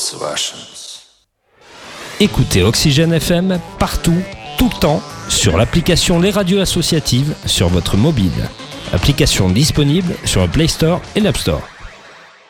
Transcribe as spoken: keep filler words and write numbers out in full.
words Russians. Écoutez Oxygène F M partout, tout le temps, sur l'application Les Radios Associatives sur votre mobile. Application disponible sur le Play Store et l'App Store.